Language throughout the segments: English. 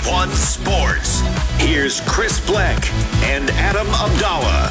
One Sports. Here's Chris Black and Adam Abdallah.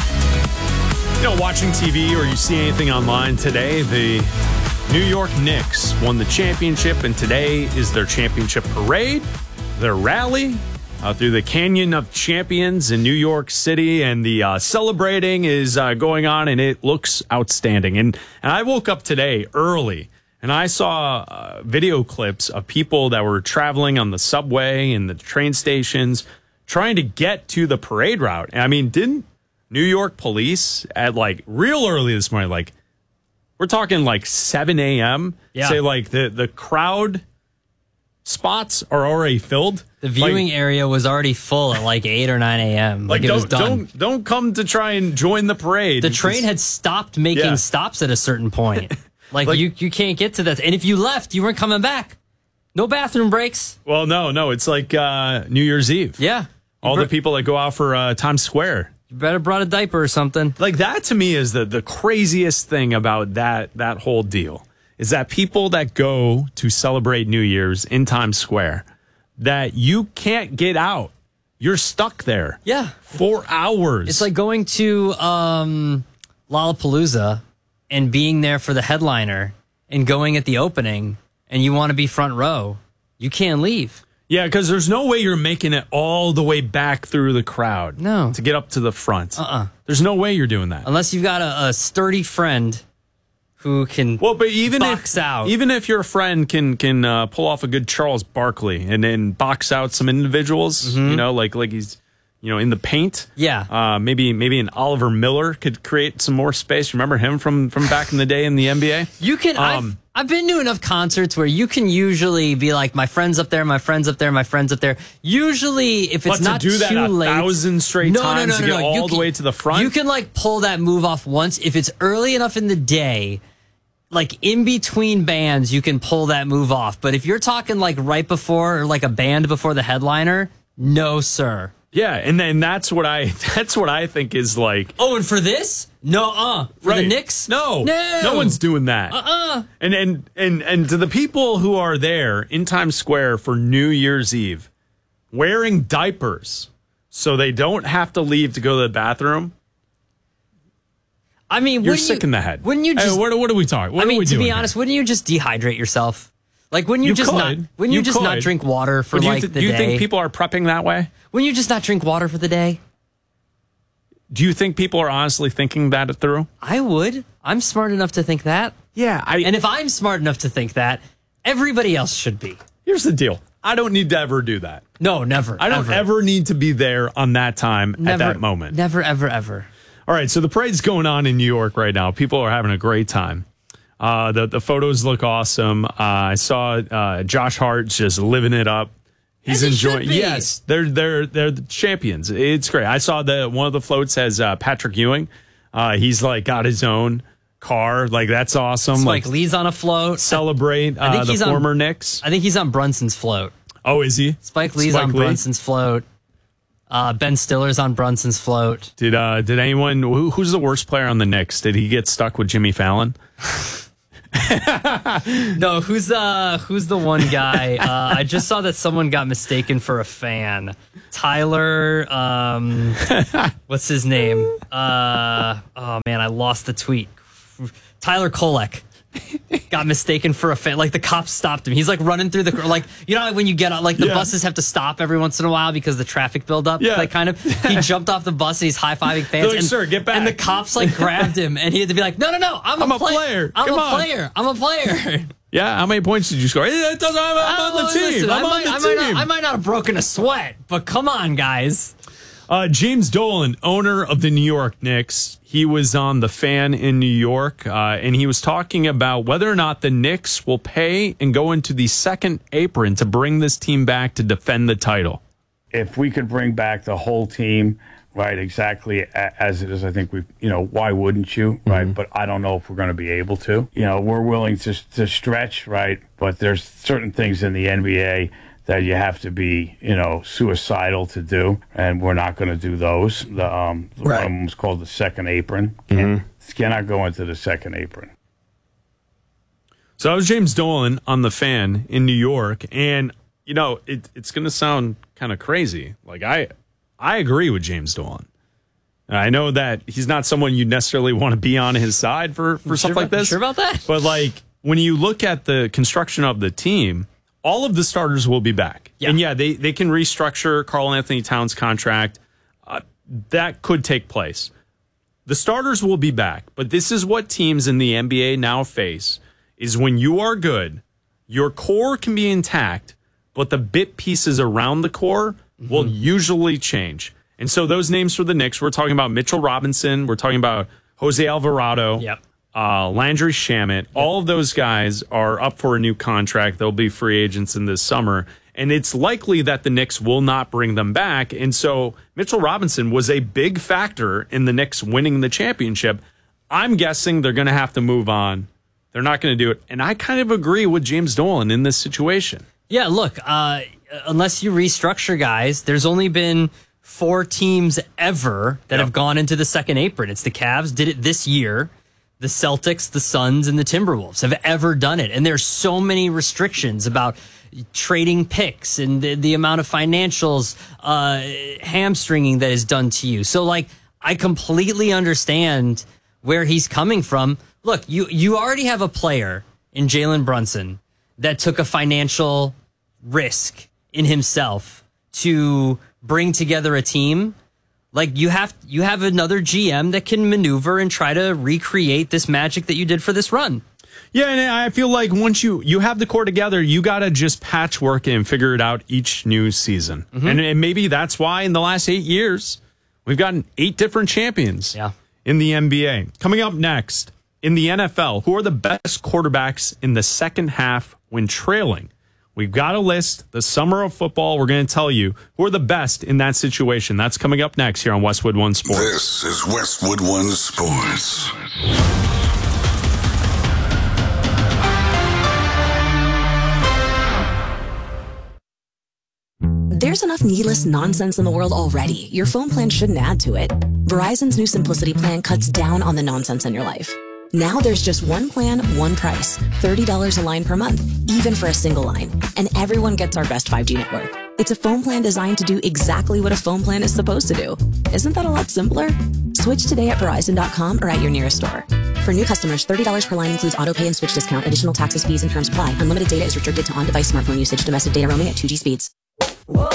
Watching TV or you see anything online today, the New York Knicks won the championship, and today is their championship parade, their rally through the Canyon of Champions in New York City, and the celebrating is going on, and it looks outstanding. And I woke up today early, and I saw video clips of people that were traveling on the subway and the train stations trying to get to the parade route. I mean, didn't New York police at real early this morning, we're talking 7 a.m. Yeah. Say the crowd spots are already filled. The viewing area was already full at 8 or 9 a.m. It was done. Don't come to try and join the parade. The train had stopped making stops at a certain point. You can't get to that. And if you left, you weren't coming back. No bathroom breaks. Well, no. It's like New Year's Eve. Yeah. All the people that go out for Times Square. You better brought a diaper or something. That to me is the craziest thing about that whole deal is that people that go to celebrate New Year's in Times Square, that you can't get out. You're stuck there. Yeah. For hours. It's like going to Lollapalooza and being there for the headliner and going at the opening and you want to be front row. You can't leave. Yeah, because there's no way you're making it all the way back through the crowd. No. To get up to the front. There's no way you're doing that. Unless you've got a sturdy friend who can but even box out. Even if your friend can pull off a good Charles Barkley and then box out some individuals, like he's in the paint. Yeah. Maybe an Oliver Miller could create some more space. Remember him from back in the day in the NBA? You can. I've been to enough concerts where you can usually be like, my friend's up there, my friend's up there, my friend's up there. Usually, if it's not too late, to do that 1,000 straight times to get all the way to the front. You can pull that move off once if it's early enough in the day. In between bands, you can pull that move off. But if you're talking right before or a band before the headliner, no, sir. Yeah, and then that's what I think is Oh, and for this? No, for the Knicks? No one's doing that. And to the people who are there in Times Square for New Year's Eve, wearing diapers so they don't have to leave to go to the bathroom. I mean, you're sick in the head. Wouldn't you just? What are we talking? What are we doing to be honest, wouldn't you just dehydrate yourself? Wouldn't you just not drink water for the day? Do you think people are prepping that way? Wouldn't you just not drink water for the day? Do you think people are honestly thinking that through? I would. I'm smart enough to think that. Yeah. And if I'm smart enough to think that, everybody else should be. Here's the deal. I don't need to ever do that. No, never. I don't ever need to be there on that time at that moment. Never, ever, ever. All right, so the parade's going on in New York right now. People are having a great time. The photos look awesome. I saw Josh Hart just living it up. He's enjoying. Yes, they're the champions. It's great. I saw one of the floats has Patrick Ewing. He's got his own car. That's awesome. Spike Lee's on a float. Celebrate the former Knicks. I think he's on Brunson's float. Oh, is he? Spike Lee's on Brunson's float. Ben Stiller's on Brunson's float. Did anyone? Who's the worst player on the Knicks? Did he get stuck with Jimmy Fallon? No, who's the one guy? I just saw that someone got mistaken for a fan. Tyler, what's his name? Oh man, I lost the tweet. Tyler Kolek got mistaken for a fan. The cops stopped him. He's running through the when you get on the buses have to stop every once in a while because the traffic buildup. Yeah. He jumped off the bus and he's high-fiving fans. And, sir, get back. And the cops grabbed him and he had to be no, I'm a player. I'm a player. Yeah, how many points did you score? It doesn't. I'm on the team. Listen, I'm on the team. I might not have broken a sweat, but come on, guys. James Dolan, owner of the New York Knicks, he was on The Fan in New York, and he was talking about whether or not the Knicks will pay and go into the second apron to bring this team back to defend the title. If we could bring back the whole team, right, exactly as it is, I think why wouldn't you, right? Mm-hmm. But I don't know if we're going to be able to. We're willing to stretch, right? But there's certain things in the NBA that you have to be, suicidal to do, and we're not going to do those. The one was called the second apron. Cannot go into the second apron. So I was James Dolan on The Fan in New York, and it's going to sound kind of crazy. Like I agree with James Dolan. I know that he's not someone you necessarily want to be on his side for stuff like this. Sure about that? But like when you look at the construction of the team, all of the starters will be back. Yeah. And they can restructure Karl Anthony Towns' contract. That could take place. The starters will be back, but this is what teams in the NBA now face, is when you are good, your core can be intact, but the bit pieces around the core will usually change. And so those names for the Knicks, we're talking about Mitchell Robinson, we're talking about Jose Alvarado, Landry Shamet. All of those guys are up for a new contract. They'll be free agents in this summer. And it's likely that the Knicks will not bring them back. And so Mitchell Robinson was a big factor in the Knicks winning the championship. I'm guessing they're going to have to move on. They're not going to do it. And I kind of agree with James Dolan in this situation. Yeah, look, unless you restructure guys, there's only been 4 teams ever that have gone into the second apron. It's the Cavs did it this year. The Celtics, the Suns, and the Timberwolves have ever done it. And there's so many restrictions about trading picks and the amount of financials hamstringing that is done to you. So, like, I completely understand where he's coming from. Look, you already have a player in Jalen Brunson that took a financial risk in himself to bring together a team. Like, you have another GM that can maneuver and try to recreate this magic that you did for this run. Yeah, and I feel like once you have the core together, you got to just patchwork it and figure it out each new season. And maybe that's why in the last 8 years, we've gotten 8 different champions in the NBA. Coming up next, in the NFL, who are the best quarterbacks in the second half when trailing? We've got a list, the summer of football. We're going to tell you who are the best in that situation. That's coming up next here on Westwood One Sports. This is Westwood One Sports. There's enough needless nonsense in the world already. Your phone plan shouldn't add to it. Verizon's new Simplicity plan cuts down on the nonsense in your life. Now there's just one plan, one price, $30 a line per month, even for a single line. And everyone gets our best 5G network. It's a phone plan designed to do exactly what a phone plan is supposed to do. Isn't that a lot simpler? Switch today at Verizon.com or at your nearest store. For new customers, $30 per line includes auto pay and switch discount. Additional taxes, fees, and terms apply. Unlimited data is restricted to on-device smartphone usage. Domestic data roaming at 2G speeds.